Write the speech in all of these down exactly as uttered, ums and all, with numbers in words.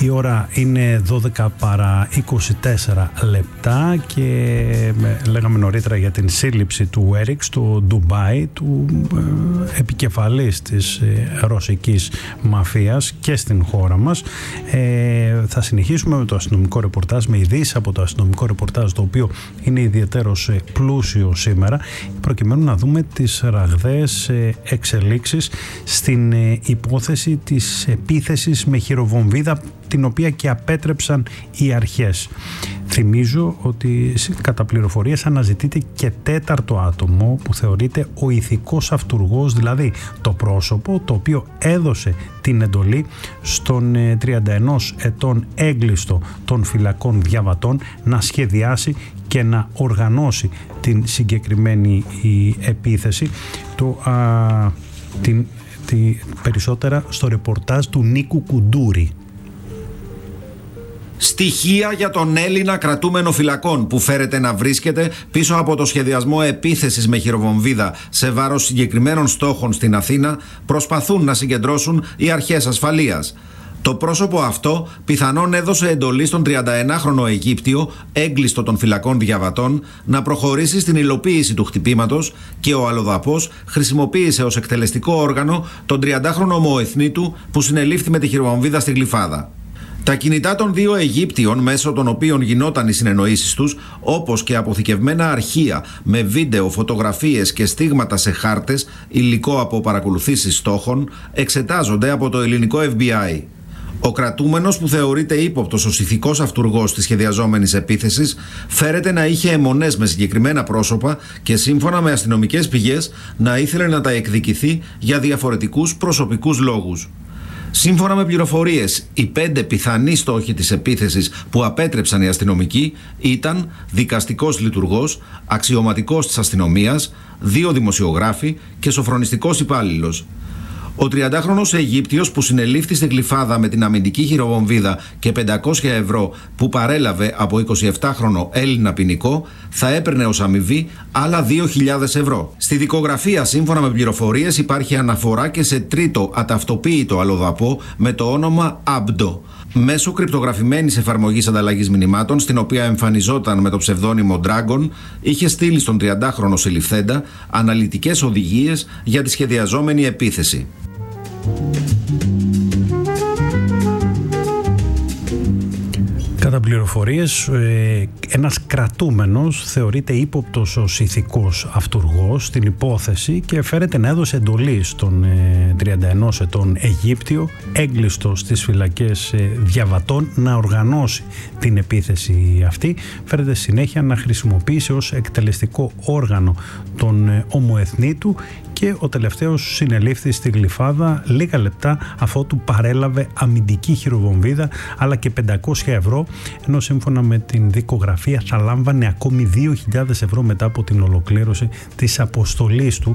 Η ώρα είναι δώδεκα παρά είκοσι τέσσερα λεπτά και λέγαμε νωρίτερα για την σύλληψη του Έριξ στο Ντουμπάι, του ε, επικεφαλής της ε, ρωσικής μαφίας και στην χώρα μας. Ε, θα συνεχίσουμε με το αστυνομικό ρεπορτάζ, με ειδήσεις από το αστυνομικό ρεπορτάζ, το οποίο είναι ιδιαίτερος ε, πλούσιο σήμερα, προκειμένου να δούμε τις ραγδαίες ε, εξελίξεις στην ε, υπόθεση της επίθεσης με χειροβομβίδα, την οποία και απέτρεψαν οι αρχές. Θυμίζω ότι κατά πληροφορίες αναζητείται και τέταρτο άτομο που θεωρείται ο ηθικός αυτουργός, δηλαδή το πρόσωπο το οποίο έδωσε την εντολή στον τριάντα ενός ετών έγκλειστο των φυλακών διαβατών να σχεδιάσει και να οργανώσει την συγκεκριμένη η επίθεση. Το, α, την, τη, περισσότερα στο ρεπορτάζ του Νίκου Κουντούρη. Στοιχεία για τον Έλληνα κρατούμενο φυλακών που φέρεται να βρίσκεται πίσω από το σχεδιασμό επίθεσης με χειροβομβίδα σε βάρος συγκεκριμένων στόχων στην Αθήνα προσπαθούν να συγκεντρώσουν οι αρχές ασφαλείας. Το πρόσωπο αυτό πιθανόν έδωσε εντολή στον τριανταενάχρονο Αιγύπτιο, έγκλειστο των φυλακών διαβατών, να προχωρήσει στην υλοποίηση του χτυπήματος και ο αλλοδαπός χρησιμοποίησε ως εκτελεστικό όργανο τον τριαντάχρονο ομοεθνή του που συνελήφθη με τη χειροβομβίδα στη Γλυφάδα. Τα κινητά των δύο Αιγύπτιων, μέσω των οποίων γινόταν οι συνεννοήσεις τους, όπως και αποθηκευμένα αρχεία με βίντεο, φωτογραφίες και στίγματα σε χάρτες, υλικό από παρακολουθήσεις στόχων, εξετάζονται από το ελληνικό εφ μπι άι. Ο κρατούμενος, που θεωρείται ύποπτος ως ηθικός αυτουργός της σχεδιαζόμενης επίθεσης, φέρεται να είχε αιμονές με συγκεκριμένα πρόσωπα και σύμφωνα με αστυνομικές πηγές να ήθελε να τα εκδικηθεί για διαφορετικούς προσωπικούς λόγους. Σύμφωνα με πληροφορίες, οι πέντε πιθανοί στόχοι της επίθεσης που απέτρεψαν οι αστυνομικοί ήταν δικαστικός λειτουργός, αξιωματικός της αστυνομίας, δύο δημοσιογράφοι και σοφρονιστικός υπάλληλος. Ο τριαντάχρονος Αιγύπτιος που συνελήφθη στη Γλυφάδα με την αμυντική χειροβομβίδα και πεντακόσια ευρώ που παρέλαβε από εικοσιεπτάχρονο Έλληνα ποινικό θα έπαιρνε ως αμοιβή άλλα δύο χιλιάδες ευρώ. Στη δικογραφία, σύμφωνα με πληροφορίες, υπάρχει αναφορά και σε τρίτο αταυτοποίητο αλλοδαπό με το όνομα Άμπντο. Μέσω κρυπτογραφημένης εφαρμογής ανταλλαγής μηνυμάτων, στην οποία εμφανιζόταν με το ψευδόνυμο Dragon, είχε στείλει στον τριαντάχρονο συλληφθέντα αναλυτικές οδηγίες για τη σχεδιαζόμενη επίθεση. Κατά πληροφορίες, ένας κρατούμενος θεωρείται ύποπτος ως ηθικός αυτουργός στην υπόθεση και φέρεται να έδωσε εντολή στον τριάντα ενός ετών Αιγύπτιο, έγκλειστο στις φυλακές διαβατών, να οργανώσει την επίθεση αυτή. Φέρεται συνέχεια να χρησιμοποιήσει ως εκτελεστικό όργανο τον ομοεθνή του και ο τελευταίος συνελήφθη στη Γλυφάδα λίγα λεπτά αφότου παρέλαβε αμυντική χειροβομβίδα αλλά και πεντακόσια ευρώ, ενώ σύμφωνα με την δικογραφία θα λάμβανε ακόμη δύο χιλιάδες ευρώ μετά από την ολοκλήρωση της αποστολής του.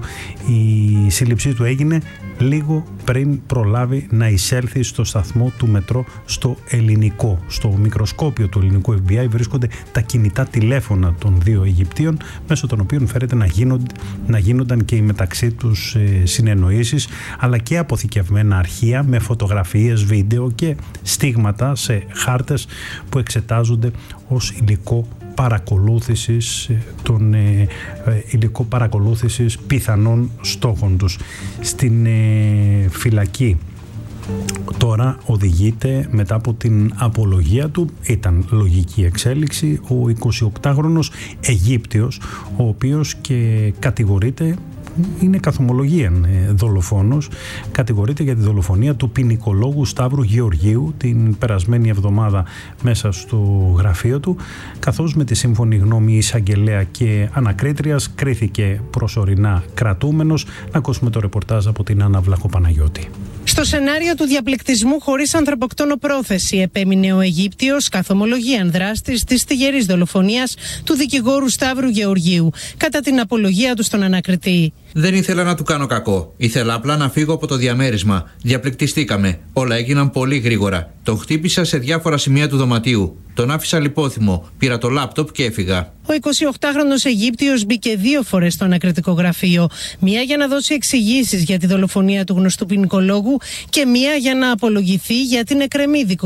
Η σύλληψή του έγινε λίγο πριν προλάβει να εισέλθει στο σταθμό του μετρό στο ελληνικό. Στο μικροσκόπιο του ελληνικού εφ μπι άι βρίσκονται τα κινητά τηλέφωνα των δύο Αιγυπτίων, μέσω των οποίων φέρεται να γίνονται, να γίνονταν και οι μεταξύ τους ε, συνεννοήσεις, αλλά και αποθηκευμένα αρχεία με φωτογραφίες, βίντεο και στίγματα σε χάρτες που εξετάζονται ως υλικό παρακολούθησης, των ε, ε, υλικό παρακολούθησης πιθανών στόχων τους. Στην ε, φυλακή τώρα οδηγείται μετά από την απολογία του, ήταν λογική εξέλιξη, ο εικοσιοκτάχρονος Αιγύπτιος, ο οποίος και κατηγορείται, είναι καθομολογίαν δολοφόνος, κατηγορείται για τη δολοφονία του ποινικολόγου Σταύρου Γεωργίου την περασμένη εβδομάδα μέσα στο γραφείο του, καθώς με τη σύμφωνη γνώμη εισαγγελέα και ανακρίτριας κρίθηκε προσωρινά κρατούμενος. Να ακούσουμε το ρεπορτάζ από την Άννα Βλαχοπαναγιώτη. Στο σενάριο του διαπληκτισμού χωρίς ανθρωποκτόνο πρόθεση επέμεινε ο Αιγύπτιος καθομολογίαν δράστης της στιγερής δολοφονίας του δικηγόρου Σταύρου Γεωργίου κατά την απολογία του στον ανακριτή. Δεν ήθελα να του κάνω κακό. Ήθελα απλά να φύγω από το διαμέρισμα. Διαπληκτιστήκαμε. Όλα έγιναν πολύ γρήγορα. Τον χτύπησα σε διάφορα σημεία του δωματίου. Τον άφησα λιπόθυμο. Πήρα το λάπτοπ και έφυγα. Ο εικοσιοκτάχρονος Αιγύπτιος μπήκε δύο φορές στο ανακριτικό γραφείο. Μία για να δώσει εξηγήσεις για τη δολοφονία του γνωστού ποινικολόγου και μία για να απολογηθεί για την εκκρεμή δικογραφία.